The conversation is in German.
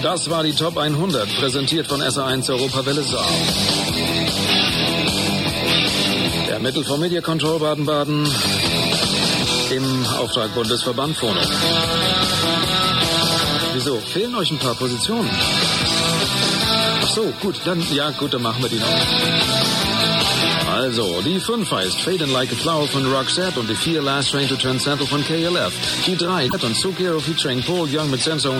Das war die Top 100, präsentiert von SA1 Europawelle Saar. Der Mittel vom Media Control Baden-Baden im Auftrag Bundesverband Phono. Wieso? Fehlen euch ein paar Positionen? Ach so, gut, dann machen wir die noch. Also, die 5 heißt Fading Like a Flower von Roxette und die 4 Last Train to Trend Sample von KLF. Die 3 und Sukiro featuring Paul Young mit Sensor